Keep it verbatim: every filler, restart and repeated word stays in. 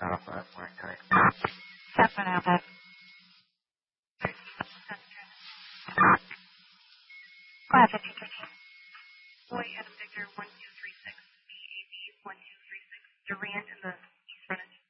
Alpha Mark Type. Seven Alpha. Class of T K T. Boy, Adam Victor, one two three six. B A B, one two three six. Durant in the